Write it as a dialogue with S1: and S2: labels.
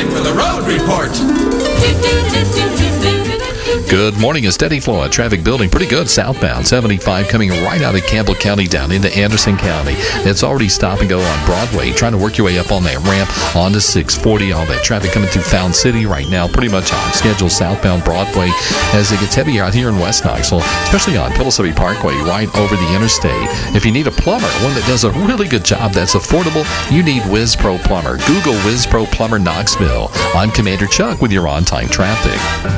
S1: time for the road report.
S2: Good morning. A steady flow of traffic building pretty good southbound 75 coming right out of Campbell County down into Anderson County. It's already stop and go on Broadway. Trying to work your way up on that ramp onto 640. All that traffic coming through Found City right now. Pretty much on schedule southbound Broadway as it gets heavier out here in West Knoxville, especially on Pillsbury Parkway right over the interstate. If you need a plumber, one that does a really good job that's affordable, you need Whiz Pro Plumber. Google Whiz Pro Plumber Knoxville. I'm Commander Chuck with your on-time traffic.